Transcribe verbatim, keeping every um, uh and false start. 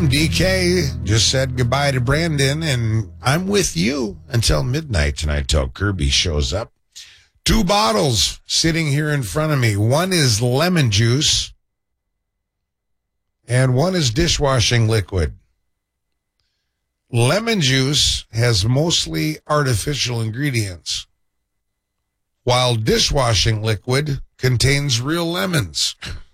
D K just said goodbye to Brandon, and I'm with you until midnight tonight till Kirby shows up. Two bottles sitting here in front of me. One is lemon juice, and one is dishwashing liquid. Lemon juice has mostly artificial ingredients, while dishwashing liquid contains real lemons.